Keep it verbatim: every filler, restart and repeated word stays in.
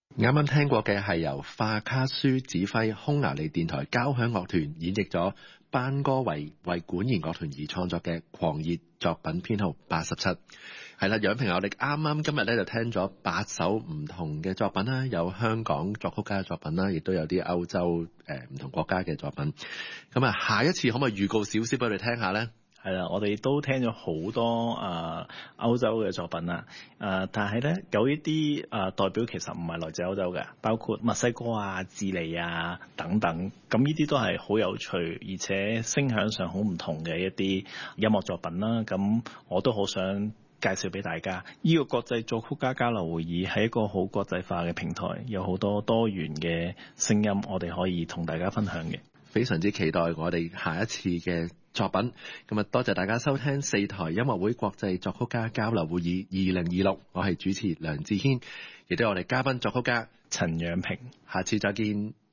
啱啱聽過嘅係由化卡舒指揮匈牙利電台交響樂團演繹咗班戈維為管弦樂團而創作嘅狂熱作品編號八十七。係啦，楊平，我哋啱啱今日咧就聽咗八首唔同嘅作品啦，有香港作曲家嘅作品啦，亦都有啲歐洲誒唔、呃、同國家嘅作品。咁啊，下一次可唔可以預告少少俾我哋聽下呢？ 係啦，我哋都聽咗好多啊、呃、歐洲嘅作品啦，誒、呃，但係咧有一啲誒、呃、代表其實唔係來自歐洲嘅，包括墨西哥啊、智利啊等等，咁呢啲都係好有趣，而且聲響上好唔同嘅一啲音樂作品啦。咁我都好想介紹俾大家，呢、這個國際作曲家交流會議係一個好國際化嘅平台，有好多多元嘅聲音，我哋可以同大家分享嘅。 非常之期待我哋下一次嘅作品。咁啊，多謝大家收聽四台音樂會國際作曲家交流會議二零二六，我係主持梁志軒，亦都係我哋嘉賓作曲家陳仰平， 下次再見。